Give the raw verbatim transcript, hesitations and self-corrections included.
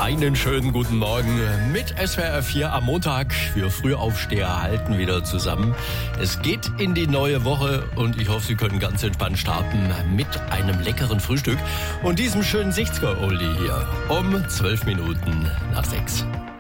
Einen schönen guten Morgen mit S W R vier am Montag. Wir Frühaufsteher halten wieder zusammen. Es geht in die neue Woche und ich hoffe, Sie können ganz entspannt starten mit einem leckeren Frühstück und diesem schönen sechziger-Oldie hier um zwölf Minuten nach sechs.